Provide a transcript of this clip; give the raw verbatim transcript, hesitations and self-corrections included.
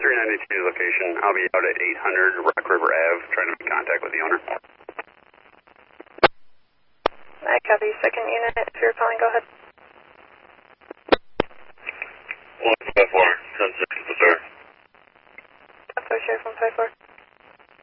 three ninety-two location. I'll be out at eight hundred Rock River Ave trying to make contact with the owner. I copy second unit. If you're calling, go ahead.